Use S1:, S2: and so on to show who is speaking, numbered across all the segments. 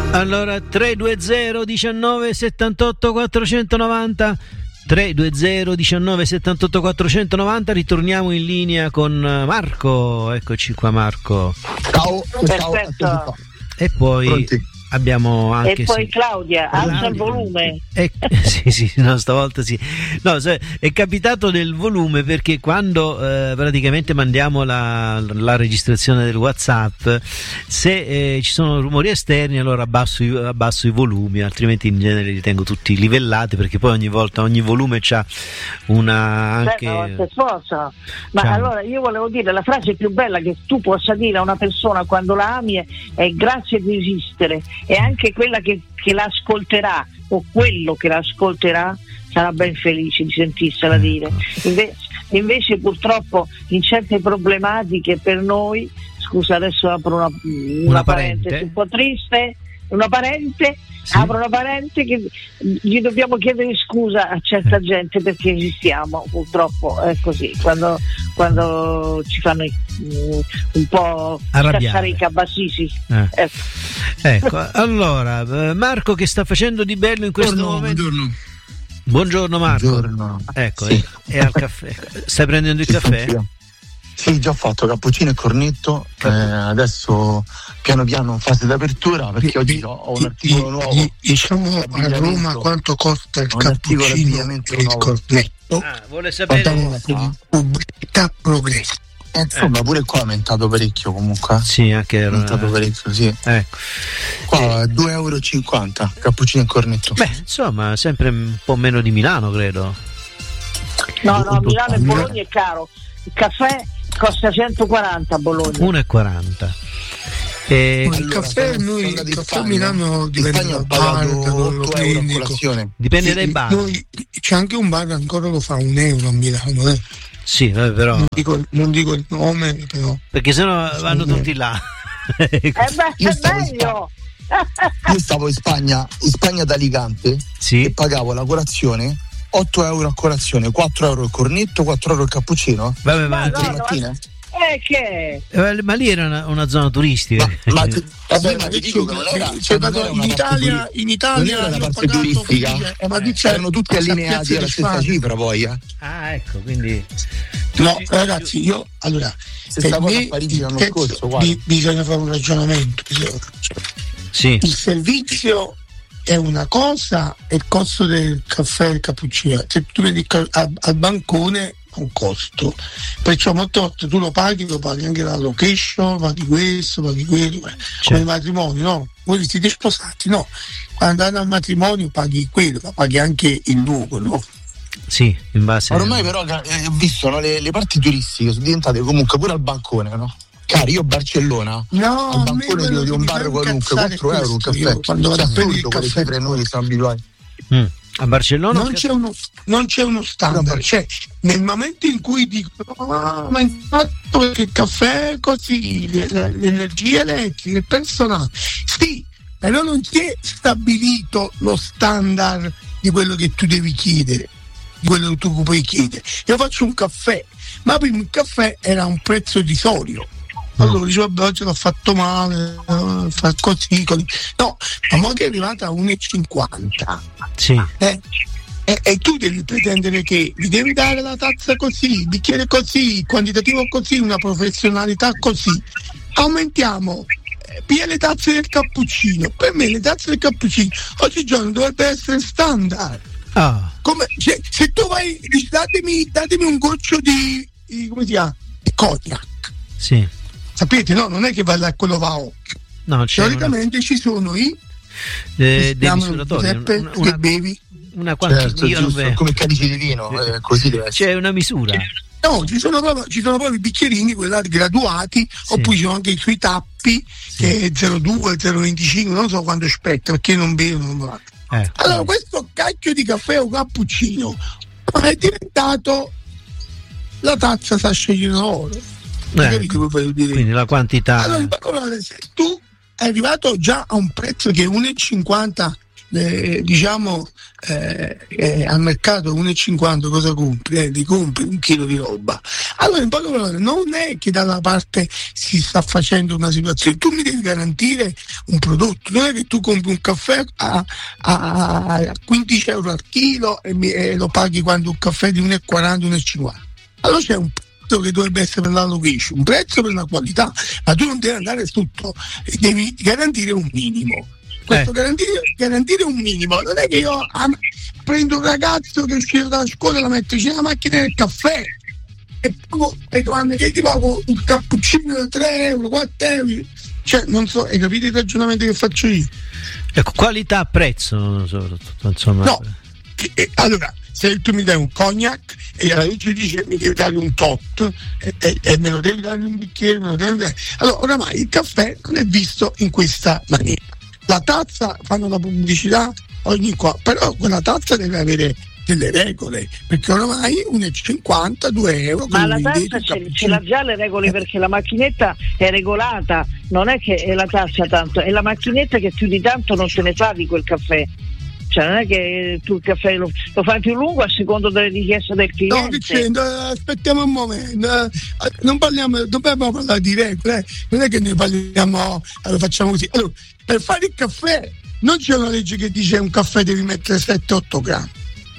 S1: Allora 320 19 78 490 320 19 78 490. Ritorniamo in linea con Marco. Eccoci qua, Marco.
S2: Ciao.
S3: Perfetto.
S1: E poi
S2: pronti?
S1: Abbiamo anche
S3: e poi Claudia, alza il volume.
S1: Sì, no, stavolta sì. No, è capitato del volume perché quando praticamente mandiamo la registrazione del WhatsApp, se ci sono rumori esterni, allora abbasso i volumi, altrimenti in genere li tengo tutti livellati, perché poi ogni volta ogni volume c'ha una anche
S3: sforzo. Ma
S1: ciao.
S3: Allora io volevo dire, la frase più bella che tu possa dire a una persona quando la ami è grazie di esistere. E anche quella che l'ascolterà o quello che l'ascolterà sarà ben felice di sentirsela dire. Invece purtroppo in certe problematiche per noi, scusa, adesso apro una parentesi un po' triste, sì. Apro una parente che gli dobbiamo chiedere scusa a certa gente perché esistiamo, purtroppo è così, quando ci fanno un po' scassare i cabassisi.
S1: Ecco, allora Marco, che sta facendo di bello in questo momento? Buongiorno Marco.
S2: Buongiorno.
S1: Ecco, sì. È al caffè. Stai prendendo il caffè?
S2: Sì, già ho fatto cappuccino e cornetto, adesso piano piano in fase d'apertura, perché oggi ho un articolo nuovo.
S4: Diciamo a Roma quanto costa il cappuccino e il cornetto.
S1: Vuole sapere
S4: pubblicità progresso.
S2: Insomma, pure qua è aumentato parecchio comunque.
S1: Sì, anche
S2: è aumentato parecchio, sì.
S1: Ecco.
S2: Qua €2,50 cappuccino e cornetto.
S1: Beh, insomma, sempre un po' meno di Milano, credo.
S3: No, Milano e Bologna è caro. Il caffè costa 140 a Bologna.
S1: 1,40.
S4: Il caffè a Milano dipende dal bar,
S1: dipende dai bar.
S4: C'è anche un bar che ancora lo fa €1 a Milano,
S1: Sì, però
S4: non dico il nome, però.
S1: Perché sennò vanno tutti là.
S3: È meglio.
S2: Io stavo in Spagna ad Alicante,
S1: sì,
S2: e pagavo la colazione €8 a colazione, €4 il cornetto, €4 il cappuccino.
S1: Vabbè, ma lì era una zona turistica.
S2: Ma ti dico che non era
S4: in Italia
S2: non era la parte turistica,
S4: ma
S2: erano tutti allineati alla stessa cifra poi.
S1: Ecco, quindi
S4: no, ragazzi, io allora
S2: stessa cosa a Parigi l'anno scorso,
S4: bisogna fare un ragionamento.
S1: Sì.
S4: Il servizio è una cosa e il costo del caffè e il cappuccino. Se tu vedi al bancone ha un costo, perciò molte volte tu lo paghi anche la location, paghi questo, paghi quello, come i matrimoni, no? Voi vi siete sposati, no? Quando andate al matrimonio paghi quello, ma paghi anche il luogo, no?
S1: Sì, in base.
S2: Ormai però ho visto, no, le parti turistiche sono diventate comunque pure al bancone, no? Cari, io a Barcellona al bancone di un bar qualunque €4 un caffè.
S4: Quando vado a prendere il caffè,
S2: noi siamo abituati.
S1: A Barcellona
S4: non c'è uno standard, cioè nel momento in cui dicono ma intanto il caffè è così, l'energia elettrica, il personale, sì, però non si è stabilito lo standard di quello che tu devi chiedere, di quello che tu puoi chiedere. Io faccio un caffè, ma prima il caffè era un prezzo irrisorio. Allora dicevo, oggi l'ho fatto male, fa così. No, ma che è arrivata a €1,50.
S1: Sì.
S4: E tu devi pretendere che gli devi dare la tazza così, il bicchiere così, il quantitativo così, una professionalità così. Aumentiamo via le tazze del cappuccino. Per me le tazze del cappuccino oggigiorno dovrebbe essere standard. Come, se tu vai, dici datemi un goccio di come si chiama? Di cognac.
S1: Sì.
S4: Sapete, no? Non è che va da quello va a occhio.
S1: No,
S4: teoricamente ci sono
S1: dei misuratori,
S4: che bevi.
S1: Una quantità,
S2: certo, come calici di vino, così deve essere.
S1: C'è una misura.
S4: No, ci sono proprio i bicchierini, quelli graduati, oppure ci sono anche i suoi tappi, che è 0,2, 0,25, non so quanto spetta, perché non bevo. Allora, questo cacchio di caffè o cappuccino è diventato la tazza sa scegliere oro.
S1: Quindi la quantità.
S4: Allora, tu è arrivato già a un prezzo che è 1,50 diciamo al mercato 1,50 cosa compri? Ti compri un chilo di roba. Allora in poche parole non è che dalla parte si sta facendo una situazione, tu mi devi garantire un prodotto, non è che tu compri un caffè a 15 euro al chilo e lo paghi quando un caffè di 1,40, 1,50. Allora c'è un prezzo che dovrebbe essere per la location, un prezzo per la qualità, ma tu non devi andare tutto, devi garantire un minimo. Questo garantire un minimo, non è che io prendo un ragazzo che è uscito dalla scuola e la metto vicino alla macchina del caffè e domanda che ti pago un cappuccino da 3 euro, 4 euro, cioè non so, hai capito il ragionamento che faccio io?
S1: Ecco, qualità prezzo soprattutto, insomma.
S4: No, allora se tu mi dai un cognac e la legge dice mi devi dare un tot e me lo devi dare un bicchiere, me lo devi dare. Allora oramai il caffè non è visto in questa maniera. La tazza fanno la pubblicità ogni qua, però quella tazza deve avere delle regole, perché oramai 1,50, 2 euro.
S3: Ma la tazza ce l'ha già le regole, perché la macchinetta è regolata, non è che è la tazza tanto, è la macchinetta che più di tanto non se ne fa di quel caffè. Cioè non è che tu il caffè lo fai più lungo a secondo delle richieste del cliente.
S4: No, dicendo, aspettiamo un momento, non dobbiamo parlare di regole, non è che noi parliamo, allora facciamo così. Allora, per fare il caffè non c'è una legge che dice un caffè devi mettere 7-8 grammi.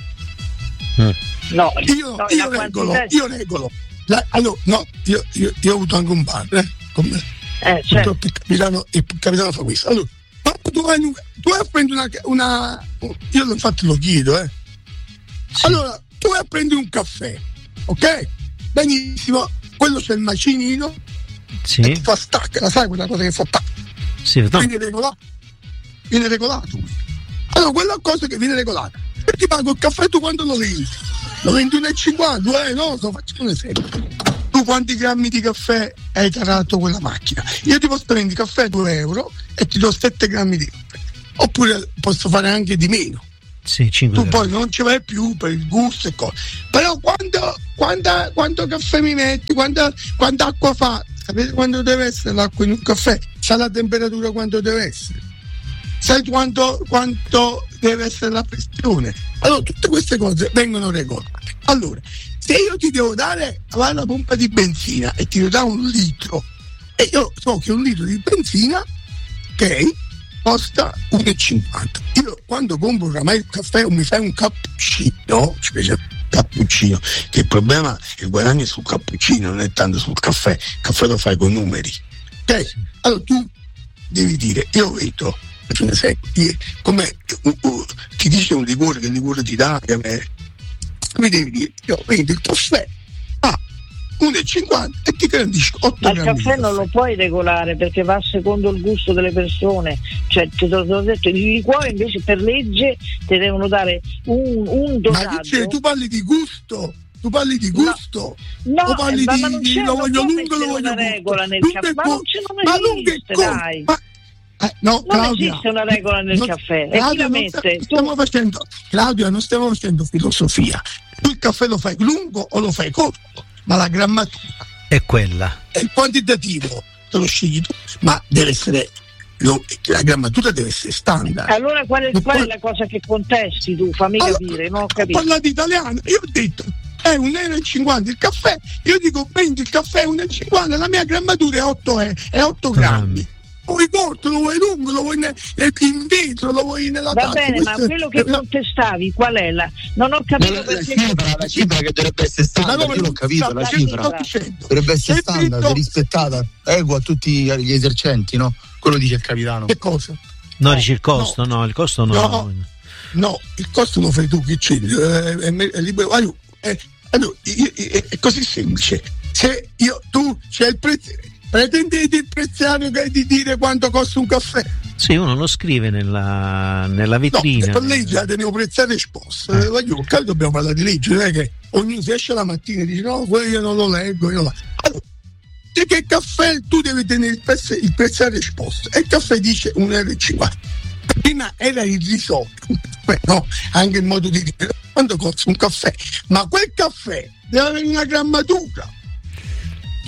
S3: No,
S4: io regolo. Allora, no, io ho avuto anche un bar, con me.
S3: Certo.
S4: Il capitano fa questo. Allora, tu vai a prendere una io infatti lo chiedo, Sì. Allora, tu vai a prendere un caffè, ok? Benissimo, quello c'è il macinino,
S1: sì.
S4: E ti fa stacca, sai quella cosa che fa stacca?
S1: Sì, no.
S4: Viene regolato. Allora, quella cosa che viene regolata. E ti pago il caffè, tu quando lo vendi? Lo vendi 1,50, no, sto facendo un esempio. Tu quanti grammi di caffè hai tarato quella macchina? Io ti posso prendere caffè 2 euro e ti do 7 grammi di caffè. Oppure posso fare anche di meno.
S1: Sì, 5
S4: tu poi non ci vai più per il gusto e cose. Però quanto caffè mi metti? Quanta acqua fa? Sapete quando deve essere l'acqua in un caffè? Sa la temperatura quanto deve essere? Sai quanto deve essere la pressione? Allora tutte queste cose vengono regolate. Allora, se io ti devo dare alla pompa di benzina e ti devo dare 1 litro, e io so che 1 litro di benzina, ok, costa 1,50. Io quando compro oramai il caffè o mi fai un cappuccino, specie cappuccino, che il problema è il guadagno sul cappuccino, non è tanto sul caffè. Il caffè lo fai con numeri, ok? Allora tu devi dire, io vedo, come ti dice un liquore, che il liquore ti dà, mi devi dire, io vedo il caffè 1,50 e ti garantisco 8
S3: ma
S4: grammi.
S3: Il caffè non lo puoi regolare perché va secondo il gusto delle persone, cioè te l'ho detto, il liquore invece per legge ti devono dare un dosaggio.
S4: Ma tu parli di gusto? Tu parli di gusto?
S3: No,
S4: o parli
S3: ma
S4: di lo voglio lungo, lo voglio
S3: regola nel caffè? Ma non esiste, dai.
S4: No,
S3: non
S4: Claudia,
S3: esiste una regola nel caffè. E chi la mette?
S4: Claudia, non stiamo facendo filosofia. Tu il caffè lo fai lungo o lo fai corto, ma la grammatura
S1: è quella.
S4: È il quantitativo, te lo scegli tu, ma deve essere la grammatura deve essere standard.
S3: Allora qual è la cosa che contesti tu? Fammi capire, non ho capito.
S4: Ho parlato italiano, io ho detto è 1,50 euro il caffè, io dico vendi il caffè 1,50 euro, la mia grammatura è 8 grammi. Lo vuoi corto, lo vuoi lungo, lo vuoi in vetro, lo vuoi nella tazza.
S3: Va bene, ma quello che contestavi qual è? Non ho capito perché.
S2: La cifra che dovrebbe essere standard, io l'ho capito, la cifra dovrebbe essere standard, rispettata, equa a tutti gli esercenti, no? Quello dice il capitano.
S4: Che cosa?
S1: No, dice il costo, no, il costo no.
S4: No, il costo lo fai tu, che c'è? È libero. Allora, è così semplice. Se tu c'è il prezzo. Pretendete il prezziario di dire quanto costa un caffè?
S1: Sì, uno lo scrive nella vetrina.
S4: No, per legge la tenevo prezziario esposto. Dobbiamo parlare di legge, non è che ognuno si esce la mattina e dice no, quello io non lo leggo. Allora, se che caffè tu devi tenere il prezziario esposto e il caffè dice 1,50 euro. Prima era il risotto, no? Anche il modo di dire quanto costa un caffè, ma quel caffè deve avere una grammatura.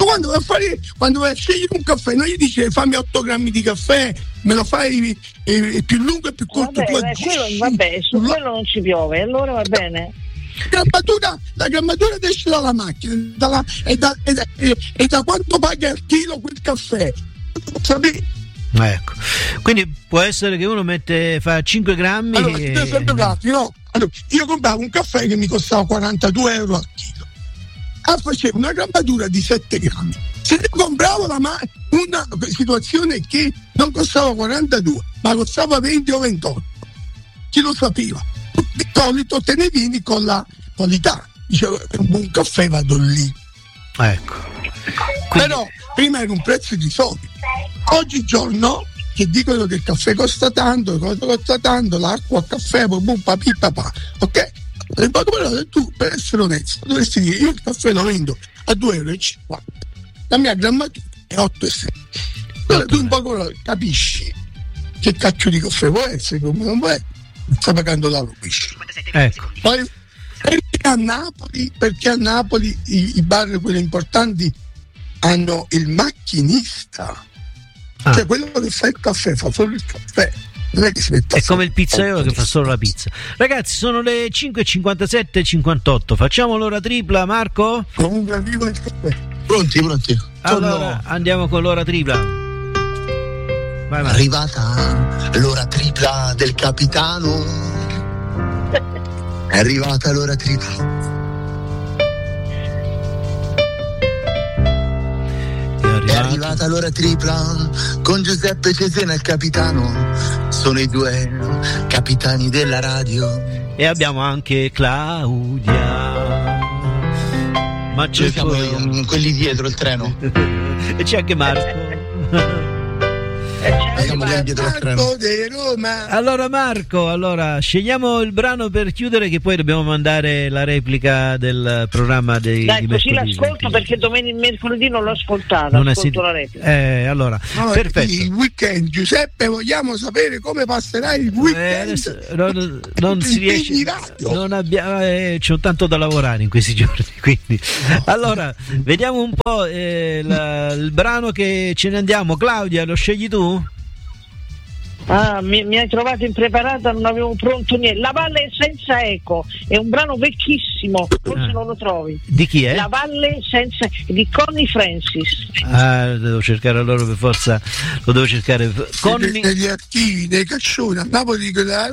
S4: quando vai a scegliere un caffè, non gli dici fammi 8 grammi di caffè, me lo fai più lungo e più corto.
S3: Su quello non ci piove, allora va bene.
S4: La grammatura esce dalla macchina e da quanto paga al chilo quel caffè.
S1: Ecco, quindi può essere che uno fa 5 grammi.
S4: Allora, io compravo un caffè che mi costava 42 euro al chilo, facevo una grammatura di 7 grammi. Se ne compravo una situazione che non costava 42 ma costava 20 o 28, chi lo sapeva? Di solito te ne vieni con la qualità, dicevo, un buon caffè vado lì,
S1: ecco.
S4: Però prima era un prezzo di soldi. Oggigiorno che dicono che il caffè costa tanto, l'acqua al caffè, papà, ok? Però tu, per essere onesto, dovresti dire: io il caffè lo vendo a 2,50 euro, la mia grammatura è 8,6. Allora tu un po' capisci che cacchio di caffè può essere, come non può essere, sta pagando la Lupisci.
S1: Ecco.
S4: Poi perché a Napoli i bar, quelli importanti, hanno il macchinista, cioè quello che fa il caffè fa solo il caffè, non è che si mette.
S1: È come il pizzaiolo che fa solo la pizza. Ragazzi, sono le 5:57:58. Facciamo l'ora tripla, Marco?
S2: Comunque arrivo il caffè. Pronti.
S1: Allora andiamo con l'ora tripla. Vai.
S2: Arrivata l'ora tripla del capitano. È arrivata l'ora tripla. È arrivata l'ora tripla con Giuseppe Cesena e il capitano. Sono i due capitani della radio.
S1: E abbiamo anche Claudia. Ma c'è
S2: poi quelli dietro il treno.
S1: E c'è anche Marco.
S2: Siamo lì dietro il treno.
S1: Allora Marco, scegliamo il brano per chiudere, che poi dobbiamo mandare la replica del programma di
S3: così l'ascolto, perché mercoledì non l'ho ascoltata.
S1: Non
S3: ascolto la replica.
S1: Allora, perfetto.
S4: Il weekend, Giuseppe, vogliamo sapere come passerà il weekend.
S1: Non si riesce. Non abbiamo, c'è tanto da lavorare in questi giorni, quindi. Allora, vediamo un po' il brano che ce ne andiamo. Claudia, lo scegli tu?
S3: Mi hai trovato impreparata, non avevo pronto niente. La Valle Senza Eco è un brano vecchissimo, forse non lo trovi.
S1: Di chi è?
S3: La Valle Senza, di Connie Francis.
S1: Devo cercare allora per forza, lo devo cercare.
S4: Negli archivi dei caccioni a Napoli,
S2: tutta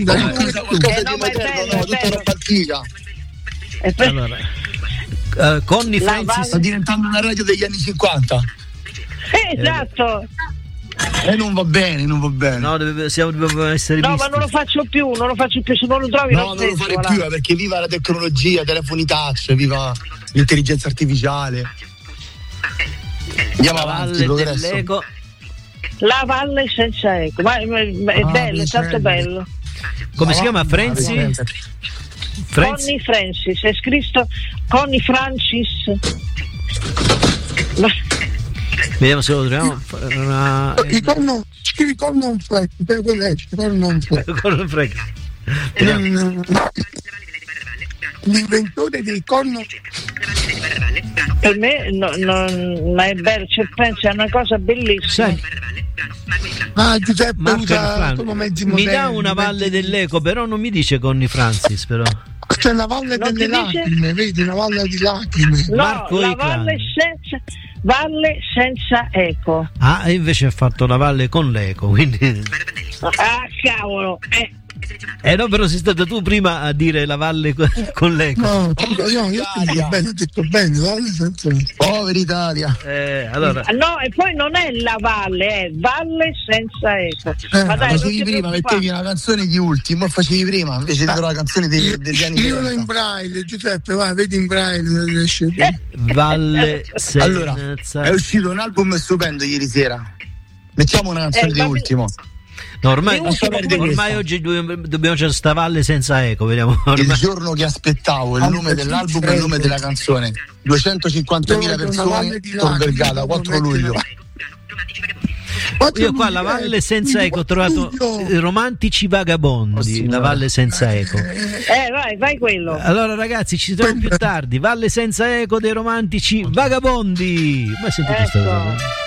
S2: la partita.
S1: Allora, Connie Francis
S2: sta diventando una radio degli anni 50.
S3: Esatto.
S2: Non va bene.
S1: No, dobbiamo essere visti.
S3: No, ma non lo faccio più, se non lo trovi
S2: non lo fare più, perché viva la tecnologia, telefoni touch, viva l'intelligenza artificiale. Andiamo avanti, progresso.
S3: La Valle Senza Eco, ma è bello, è tanto bello.
S1: Come si chiama? Francis?
S3: Connie Francis, è scritto Connie Francis.
S1: Vediamo se lo troviamo.
S4: Scrivi Cornon Flex, l'inventore dei corno.
S3: Per me ma è bello, pensa, è una cosa bellissima.
S4: Giuseppe usa mezzi moderni.
S1: Mi dà una Valle dell'Eco, però non mi dice Connie Francis, però.
S4: C'è la Valle delle Lacrime, vedi, una valle di lacrime.
S3: No,
S1: Marco
S3: la Valle Senza Eco.
S1: Invece ha fatto la Valle con l'Eco, quindi.
S3: Cavolo.
S1: No, però sei stata tu prima a dire la Valle con l'Eco.
S4: No, io ho detto bene, Valle Senza Eco.
S2: Povera Italia.
S1: Allora.
S3: No, e poi non è la Valle, è Valle Senza Eco.
S2: Ma dai, facevi prima, mettevi una canzone di Ultimo, facevi prima, invece di la canzone degli anni 30.
S4: Io in braille, Giuseppe, vai, vedi in braille.
S1: Valle Senza.
S2: Allora, è uscito un album stupendo ieri sera. Mettiamo una canzone di Ultimo.
S1: No, ormai oggi dobbiamo c'è sta Valle Senza Eco, vediamo.
S2: Il giorno che aspettavo, il nome dell'album e il nome della canzone. 250.000 persone, Tor Vergata, 4 luglio.
S1: Io qua alla Valle Senza Eco ho trovato Romantici Vagabondi, la Valle Senza Eco.
S3: Vai quello.
S1: Allora ragazzi, ci troviamo più tardi. Valle Senza Eco dei Romantici Vagabondi. Ma sentite questa cosa?